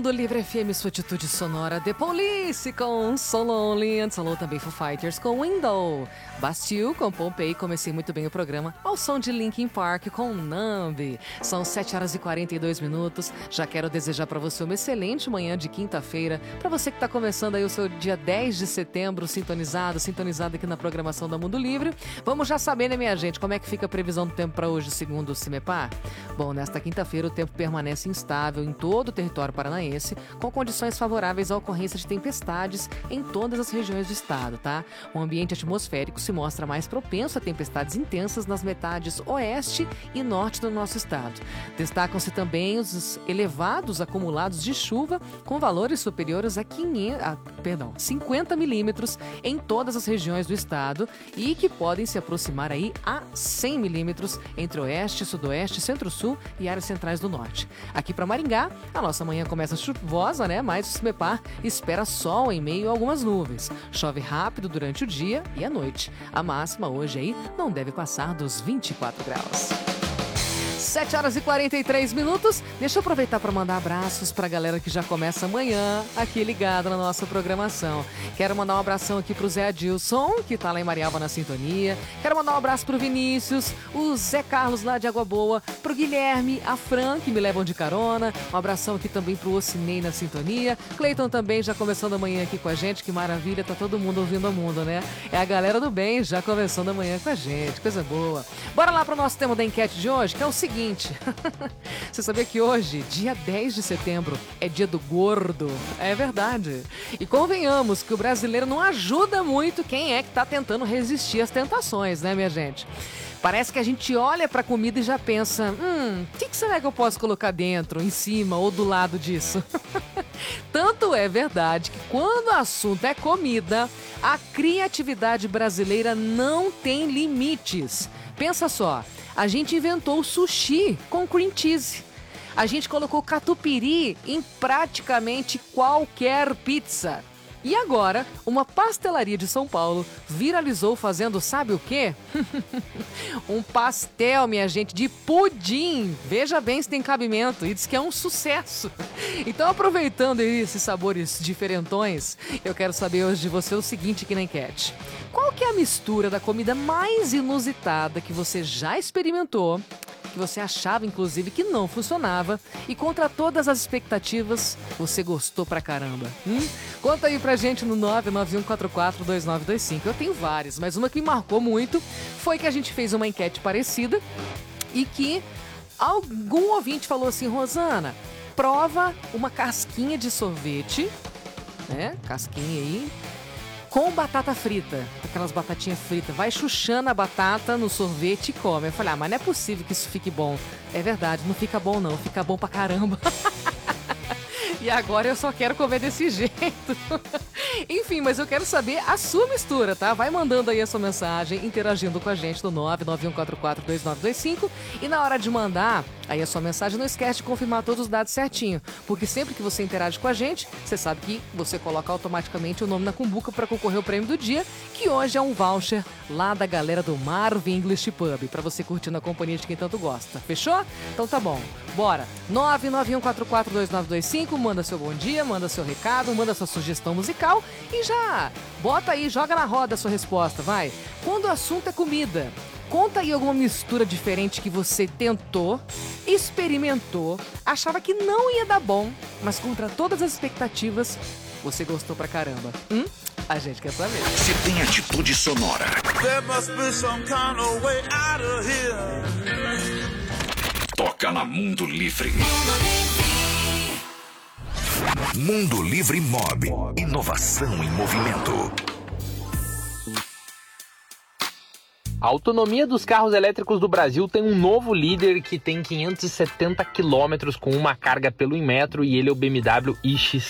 Mundo Livre FM, sua atitude sonora. The Police com So Lonely. Antes falou também Foo Fighters com Window. Bastille com Pompeii. Comecei muito bem o programa ao som de Linkin Park com Numb. São 7 horas e 42 minutos. Já quero desejar para você uma excelente manhã de quinta-feira. Para você que está começando aí o seu dia 10 de setembro, sintonizado aqui na programação da Mundo Livre. Vamos já saber, né, minha gente, como é que fica a previsão do tempo para hoje, segundo o CIMEPAR? Bom, nesta quinta-feira o tempo permanece instável em todo o território paranaense, com condições favoráveis à ocorrência de tempestades em todas as regiões do estado, tá? O ambiente atmosférico se mostra mais propenso a tempestades intensas nas metades oeste e norte do nosso estado. Destacam-se também os elevados acumulados de chuva com valores superiores a 50 milímetros em todas as regiões do estado e que podem se aproximar aí a 100 milímetros entre oeste, sudoeste, centro-sul e áreas centrais do norte. Aqui para Maringá, a nossa manhã começa chuvosa, né? Mas o CIMEPAR espera sol em meio a algumas nuvens. Chove rápido durante o dia e à noite. A máxima hoje aí não deve passar dos 24 graus. 7 horas e 43 minutos. Deixa eu aproveitar para mandar abraços para a galera que já começa amanhã aqui ligada na nossa programação. Quero mandar um abração aqui pro Zé Adilson, que tá lá em Marialva na sintonia. Quero mandar um abraço pro Vinícius, o Zé Carlos lá de Água Boa, pro Guilherme, a Fran, que me levam de carona. Um abração aqui também pro Ocinei na sintonia. Cleiton também já começando amanhã aqui com a gente. Que maravilha, tá todo mundo ouvindo o mundo, né? É a galera do bem já começando amanhã com a gente. Coisa boa. Bora lá pro nosso tema da enquete de hoje, que é o seguinte. Você sabia que hoje, dia 10 de setembro, é dia do gordo? É verdade. E convenhamos que o brasileiro não ajuda muito quem é que tá tentando resistir às tentações, né, minha gente? Parece que a gente olha pra comida e já pensa, o que será que eu posso colocar dentro, em cima ou do lado disso? Tanto é verdade que quando o assunto é comida, a criatividade brasileira não tem limites. Pensa só. A gente inventou o sushi com cream cheese. A gente colocou catupiry em praticamente qualquer pizza. E agora, uma pastelaria de São Paulo viralizou fazendo sabe o quê? Um pastel, minha gente, de pudim. Veja bem se tem cabimento. E diz que é um sucesso. Então, aproveitando aí esses sabores diferentões, eu quero saber hoje de você o seguinte aqui na enquete. Qual que é a mistura da comida mais inusitada que você já experimentou, que você achava, inclusive, que não funcionava e contra todas as expectativas, você gostou pra caramba? Conta aí pra gente no 991442925. Eu tenho várias, mas uma que me marcou muito foi que a gente fez uma enquete parecida e que algum ouvinte falou assim, Rosana, prova uma casquinha de sorvete, né, casquinha aí, com batata frita, aquelas batatinhas fritas. Vai chuchando a batata no sorvete e come. Eu falei, mas não é possível que isso fique bom. É verdade, não fica bom não, fica bom pra caramba. E agora eu só quero comer desse jeito. Enfim, mas eu quero saber a sua mistura, tá? Vai mandando aí a sua mensagem, interagindo com a gente no 991442925. E na hora de mandar aí a sua mensagem, não esquece de confirmar todos os dados certinho. Porque sempre que você interage com a gente, você sabe que você coloca automaticamente o nome na cumbuca para concorrer ao prêmio do dia, que hoje é um voucher lá da galera do Marvin English Pub, para você curtir na companhia de quem tanto gosta. Fechou? Então tá bom. Bora. 991442925, manda seu bom dia, manda seu recado, manda sua sugestão musical e já bota aí, joga na roda a sua resposta, vai. Quando o assunto é comida, conta aí alguma mistura diferente que você tentou, experimentou, achava que não ia dar bom, mas contra todas as expectativas, você gostou pra caramba. A gente quer saber. Se tem atitude sonora. There must be some kind of way out of here. Toca na Mundo Livre. Mundo Livre Mob. Inovação em movimento. A autonomia dos carros elétricos do Brasil tem um novo líder que tem 570 quilômetros com uma carga pelo Inmetro e ele é o BMW iX